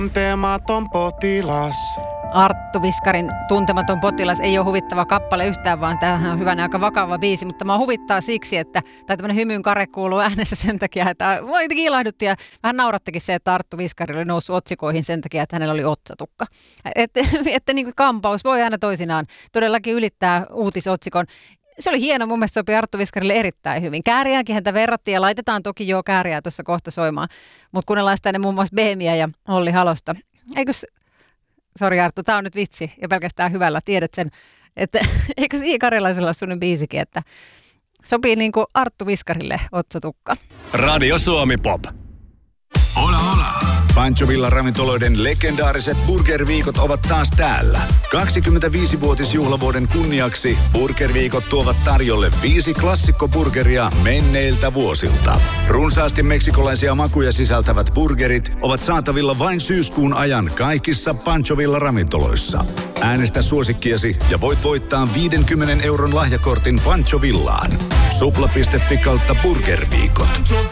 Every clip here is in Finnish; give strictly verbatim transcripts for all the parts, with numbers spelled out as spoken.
Tuntematon potilas. Arttu Viskarin Tuntematon potilas ei ole huvittava kappale yhtään, vaan tämähän on hyvänä aika vakava biisi, mutta mä huvittaa siksi, että tämä tämmöinen hymyn kare kuuluu äänessä sen takia, että voi jotenkin ilahdutti ja vähän naurattikin se, että Arttu Viskari oli noussut otsikoihin sen takia, että hänellä oli otsatukka. Että, että niin kuin kampaus voi aina toisinaan todellakin ylittää uutisotsikon. Se oli hieno, mun mielestä sopii Arttu Viskarille erittäin hyvin. Kääriäänkin häntä verrattiin ja laitetaan toki jo kääriää tuossa kohta soimaan, mutta kuunnellaan sitä muun muassa Beemiä ja Olli Halosta. Eikös... Sori Arttu, tää on nyt vitsi ja pelkästään hyvällä, tiedät sen, että eikö Ii Karjalaisella ole sellainen biisikin, että sopii niin kuin Arttu Viskarille otsatukka. Radio Suomi Pop. Hola, hola. Pancho Villan ravintoloiden legendaariset burgerviikot ovat taas täällä. kaksikymmentäviisivuotisjuhlavuoden kunniaksi burgerviikot tuovat tarjolle viisi klassikkoburgeria menneiltä vuosilta. Runsaasti meksikolaisia makuja sisältävät burgerit ovat saatavilla vain syyskuun ajan kaikissa Pancho Villan ravintoloissa. Äänestä suosikkiasi ja voit voittaa viidenkymmenen euron lahjakortin Pancho Villaan. Supla piste fi kautta burgerviikot.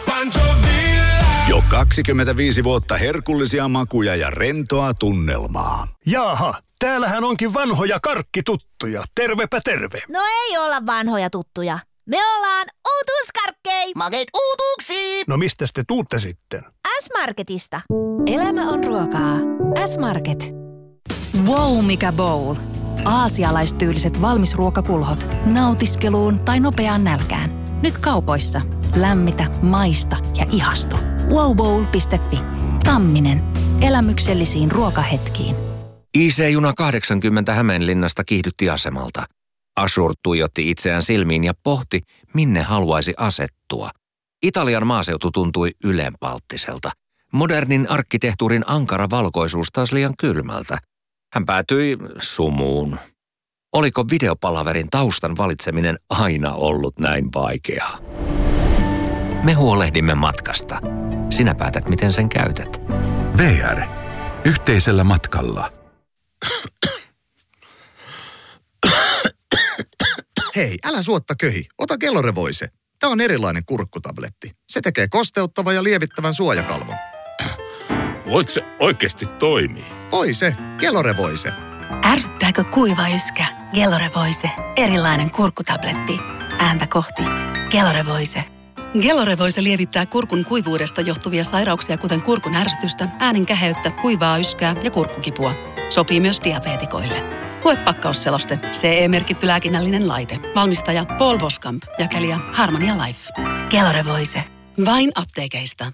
Jo kaksikymmentäviisi vuotta herkullisia makuja ja rentoa tunnelmaa. Jaaha, täällähän onkin vanhoja karkkituttuja. Tervepä terve. No ei olla vanhoja tuttuja. Me ollaan uutuuskarkkei. Makeet uutuuksiin. No mistä te tuutte sitten? S-Marketista. Elämä on ruokaa. S-Market. Wow, mikä bowl. Aasialaistyyliset valmisruokakulhot. Nautiskeluun tai nopeaan nälkään. Nyt kaupoissa. Lämmitä, maista ja ihastu. wow bowl piste fi. Tamminen. Elämyksellisiin ruokahetkiin. I C-juna kahdeksankymmentä Hämeenlinnasta kiihdytti asemalta. Ashur tuijotti itseään silmiin ja pohti, minne haluaisi asettua. Italian maaseutu tuntui ylenpalttiselta. Modernin arkkitehtuurin ankara valkoisuus taas liian kylmältä. Hän päätyi sumuun. Oliko videopalaverin taustan valitseminen aina ollut näin vaikeaa? Me huolehdimme matkasta. Sinä päätät, miten sen käytät. V R. Yhteisellä matkalla. Hei, älä suotta köhi. Ota Gelore-Voice. Tämä on erilainen kurkkutabletti. Se tekee kosteuttavan ja lievittävän suojakalvon. Voiko se oikeasti toimii? Voi se. Gelore-Voice. Ärsyttääkö kuiva yskä? Gelore-Voice. Erilainen kurkkutabletti. Ääntä kohti. Gelore-Voice. Gelore-Voice lievittää kurkun kuivuudesta johtuvia sairauksia, kuten kurkun ärsytystä, äänen käheyttä, kuivaa yskää ja kurkkukipua. Sopii myös diabeetikoille. Lue pakkausseloste. C E-merkitty lääkinnällinen laite. Valmistaja Paul Boskamp. Jakelija Harmonia Life. Gelore-Voice. Vain apteekeista.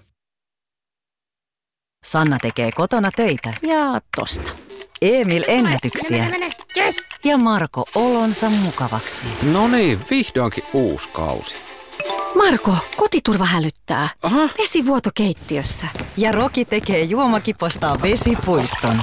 Sanna tekee kotona töitä. Ja tosta. Emil ennätyksiä. Mene, mene, mene. Yes. Ja Marko olonsa mukavaksi. No niin, vihdoinkin uusi kausi. Marko, kotiturva hälyttää. Aha. Vesivuoto keittiössä. Ja Roki tekee juomakipostaan vesipuiston.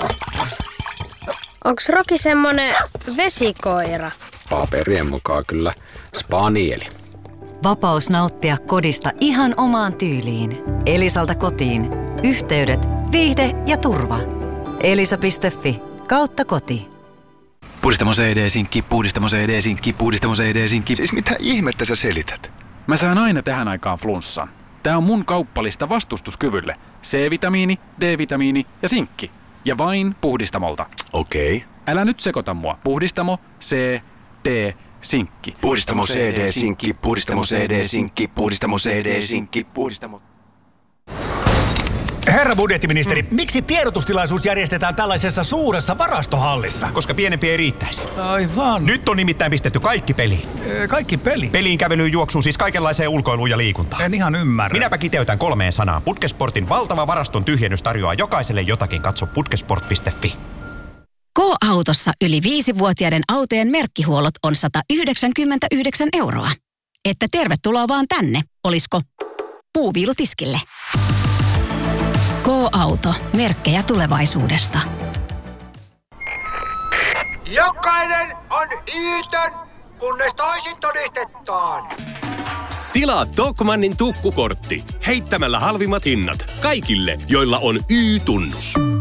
Onks Roki semmonen vesikoira? Paperien mukaan kyllä spanieli. Vapaus nauttia kodista ihan omaan tyyliin. Elisalta kotiin. Yhteydet, viihde ja turva. elisa piste fi kautta koti. Puhdistamo C D-sinkki, puhdistamo C D-sinkki, puhdistamo C D-sinkki. Siis mitä ihmettä sä selität? Mä saan aina tähän aikaan flunssan. Tää on mun kauppalista vastustuskyvylle. C-vitamiini, D-vitamiini ja sinkki. Ja vain Puhdistamolta. Okei. Okay. Älä nyt sekoita mua. Puhdistamo, C, D, sinkki. Puhdistamo C D-sinkki, puhdistamo C D-sinkki, puhdistamo C D-sinkki, puhdistamo... Herra budjettiministeri, mm. miksi tiedotustilaisuus järjestetään tällaisessa suuressa varastohallissa? Koska pienempi ei riittäisi. Aivan. Nyt on nimittäin pistetty kaikki peliin. E, kaikki peli? Peliin, kävelyyn, juoksuun, siis kaikenlaiseen ulkoiluun ja liikuntaan. En ihan ymmärrä. Minäpä kiteytän kolmeen sanaan. Putkesportin valtava varaston tyhjennys tarjoaa jokaiselle jotakin. Katso putkesport piste fi. K-autossa yli viisivuotiaiden autojen merkkihuollot on sata yhdeksänkymmentäyhdeksän euroa. Että tervetuloa vaan tänne, olisko puuviilutiskille. K-auto. Merkkejä tulevaisuudesta. Jokainen on Yytön, kunnes toisin todistetaan. Tilaa Tokmannin tukkukortti heittämällä halvimmat hinnat kaikille, joilla on Y-tunnus.